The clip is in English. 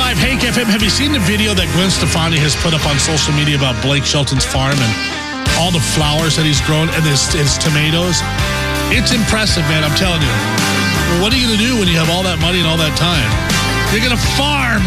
101.5 Hank FM. Have you seen the video that Gwen Stefani has put up on social media about Blake Shelton's farm and all the flowers that he's grown and his tomatoes? It's impressive, man. I'm telling you. Well, what are you going to do when you have all that money and all that time? You're going to farm,